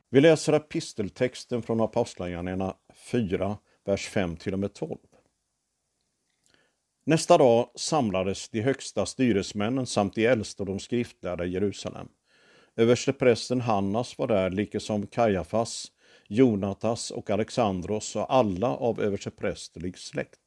Vi läser episteltexten från Apostlagärningarna 4, vers 5-12. Nästa dag samlades de högsta styresmännen samt de äldste och de skriftlärda i Jerusalem. Översteprästen Hannas var där, liksom Kajafas, Jonatas och Alexandros och alla av översteprästerlig släkt.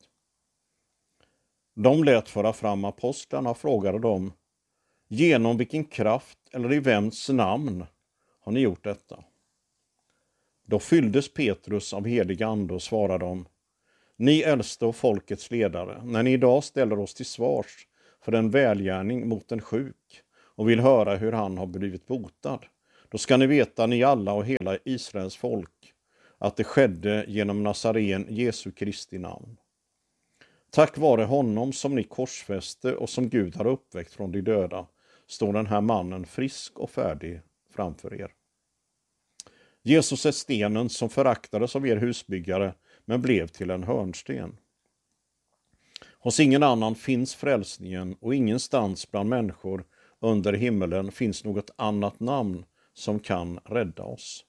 De lät föra fram apostlarna och frågade dem: genom vilken kraft eller i vems namn har ni gjort detta? Då fylldes Petrus av helig ande och svarade dem: ni äldste och folkets ledare, när ni idag ställer oss till svars för en välgärning mot en sjuk och vill höra hur han har blivit botad, då ska ni veta, ni alla och hela Israels folk, att det skedde genom Nazaren Jesu Kristi namn. Tack vare honom som ni korsfäste och som Gud har uppväckt från de döda, står den här mannen frisk och färdig framför er. Jesus är stenen som föraktades av er husbyggare, men blev till en hörnsten. Hos ingen annan finns frälsningen, och ingenstans bland människor under himmelen finns något annat namn som kan rädda oss.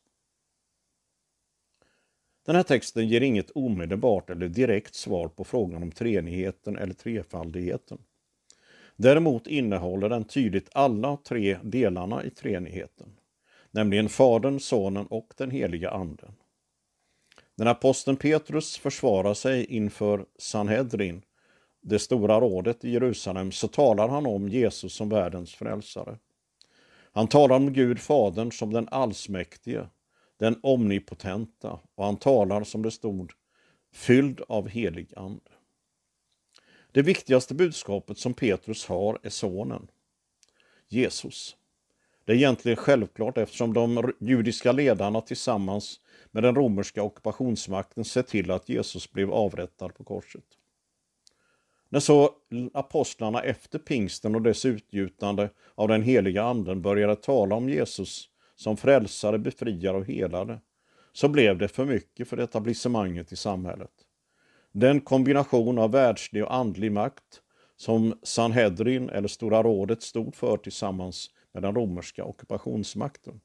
Den här texten ger inget omedelbart eller direkt svar på frågan om treenigheten eller trefaldigheten. Däremot innehåller den tydligt alla tre delarna i treenigheten, nämligen Fadern, Sonen och den heliga anden. När aposteln Petrus försvarar sig inför Sanhedrin, det stora rådet i Jerusalem, så talar han om Jesus som världens frälsare. Han talar om Gud Fadern som den allsmäktige, den omnipotenta, och han talar, som det stod, fylld av helig ande. Det viktigaste budskapet som Petrus har är sonen, Jesus. Det är egentligen självklart, eftersom de judiska ledarna tillsammans med den romerska ockupationsmakten sett till att Jesus blev avrättad på korset. När så apostlarna efter pingsten och dess utgjutande av den heliga anden började tala om Jesus som frälsare, befriare och helare, så blev det för mycket för etablissemanget i samhället. Den kombination av världslig och andlig makt som Sanhedrin eller Stora rådet stod för tillsammans med den romerska ockupationsmakten.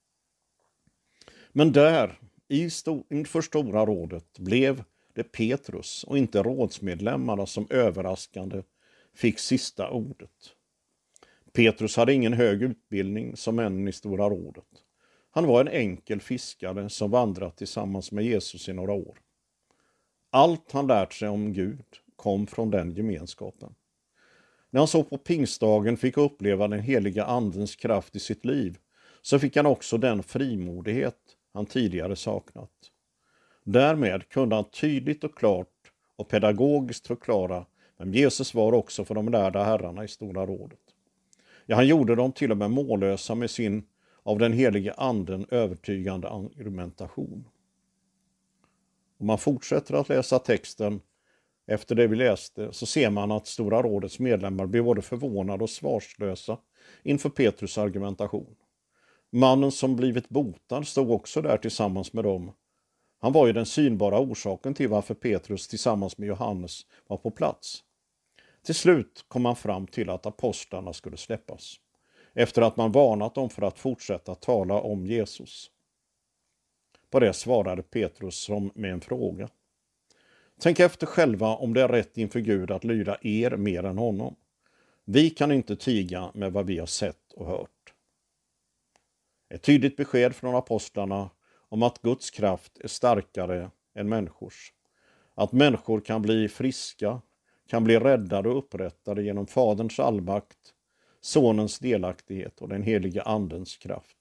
Men där, inför Stora rådet, blev det Petrus och inte rådsmedlemmarna som överraskande fick sista ordet. Petrus hade ingen hög utbildning som männen i Stora rådet. Han var en enkel fiskare som vandrat tillsammans med Jesus i några år. Allt han lärt sig om Gud kom från den gemenskapen. När han så på pingstdagen fick uppleva den heliga andens kraft i sitt liv, så fick han också den frimodighet han tidigare saknat. Därmed kunde han tydligt och klart och pedagogiskt förklara vem Jesus var också för de lärda herrarna i Stora rådet. Ja, han gjorde dem till och med mållösa med sin av den heliga anden övertygande argumentation. Om man fortsätter att läsa texten efter det vi läste, så ser man att Stora rådets medlemmar blev både förvånade och svarslösa inför Petrus argumentation. Mannen som blivit botad stod också där tillsammans med dem. Han var ju den synbara orsaken till varför Petrus tillsammans med Johannes var på plats. Till slut kom man fram till att apostlarna skulle släppas, efter att man varnat dem för att fortsätta tala om Jesus. På det svarade Petrus som med en fråga: tänk efter själva om det är rätt inför Gud att lyda er mer än honom. Vi kan inte tiga med vad vi har sett och hört. Ett tydligt besked från apostlarna om att Guds kraft är starkare än människors. Att människor kan bli friska, kan bli räddade och upprättade genom Faderns allmakt, Sonens delaktighet och den heliga andens kraft.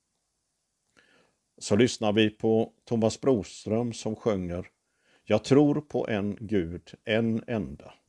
Så lyssnar vi på Thomas Broström som sjunger: jag tror på en Gud, en enda.